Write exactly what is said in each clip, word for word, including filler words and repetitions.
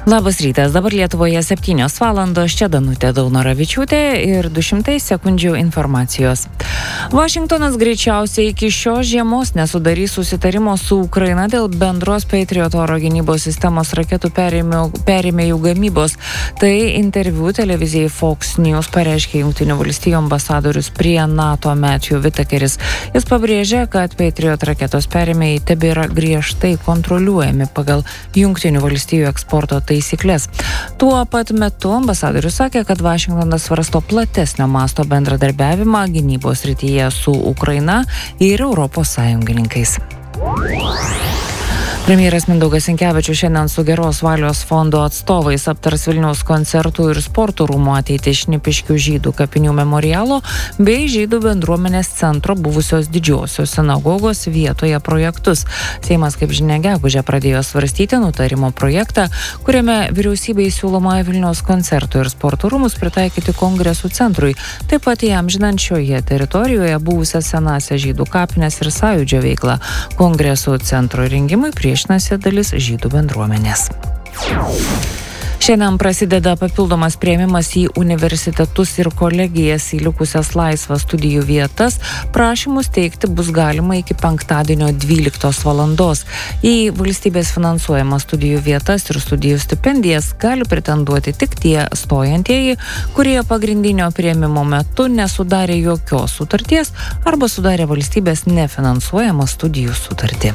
Labas rytas, dabar Lietuvoje septynios valandos, čia Danutė Daunoravičiūtė ir du šimtai sekundžių informacijos. Vašingtonas greičiausiai iki šios žiemos nesudarys susitarimo su Ukraina dėl bendros Patriot oro gynybos sistemos raketų perėmėjų gamybos. Tai interviu televizijai Fox News pareiškė Jungtinių valstijų ambasadorius prie NATO Matthew Whitakeris. Jis pabrėžė, kad Patriot raketos perėmėjai tebėra griežtai kontroliuojami pagal Jungtinių valstijų eksporto taisyklės. Tuo pat metu ambasadorius sakė, kad Vašingtonas svarsto platesnio masto bendradarbiavimą gynybos srityje su Ukraina ir Europos sąjungininkais. Premjeras Mindaugas Sinkevičius šiandien su Geros valios fondo atstovais aptars Vilniaus koncertų ir sporto rūmų ateitį Šnipiškių žydų kapinių memorialo bei žydų bendruomenės centro buvusios didžiosios sinagogos vietoje projektus. Seimas, kaip žinia, gegužę pradėjo svarstyti nutarimo projektą, kuriame vyriausybei siūloma Vilniaus koncertų ir sporto rūmus pritaikyti kongresų centrui, taip pat įamžinant šioje teritorijoje buvusias senąsias žydų kapines ir sąjūdžio veiklą. Kongresų centro rengimui prieš dalis žydų bendruomenės. Šiandien prasideda papildomas priėmimas į universitetus ir kolegijas į likusias laisvas studijų vietas. Prašymus teikti bus galima iki penktadienio dvyliktos valandos. Į valstybės finansuojamas studijų vietas ir studijų stipendijas gali pretenduoti tik tie stojantieji, kurie pagrindinio priėmimo metu nesudarė jokios sutarties arba sudarė valstybės nefinansuojamą studijų sutartį.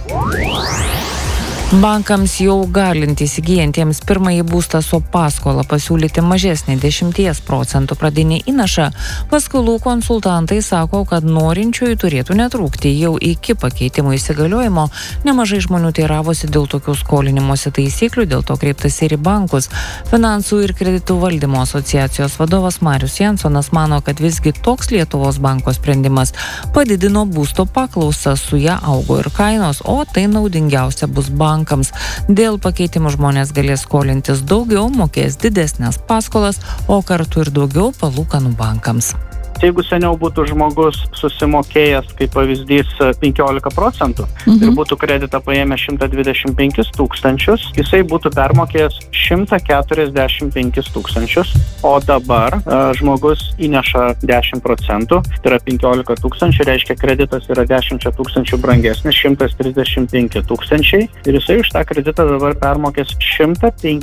Bankams jau galint įsigijantiems pirmąjį būstą su paskola pasiūlyti mažesnį dešimties procentų pradinį įnašą, paskolų konsultantai sako, kad norinčiųjų turėtų netrūkti. Jau iki pakeitimų įsigaliojimo nemažai žmonių teiravosi dėl tokių skolinimosi taisyklių, dėl to kreiptasi ir į bankus. Finansų ir kreditų valdymo asociacijos vadovas Marius Jansonas mano, kad visgi toks Lietuvos banko sprendimas padidino būsto paklausą, su ja augo ir kainos, o tai naudingiausia bus bankams. Dėl pakeitimų žmonės galės skolintis daugiau, mokės didesnės paskolas, o kartu ir daugiau palūkanų bankams. Jeigu seniau būtų žmogus susimokėjęs, kaip pavyzdys, penkiolika procentų mhm. ir būtų kreditą paėmę šimtą dvidešimt penkis tūkstančius, jisai būtų permokėjęs šimtą keturiasdešimt penkis tūkstančius, o dabar a, žmogus įneša dešimt procentų, tai yra penkiolika tūkstančių, reiškia kreditas yra dešimt tūkstančių brangesnis, šimtas trisdešimt penki tūkstančiai, ir jisai už tą kreditą dabar permokės šimtą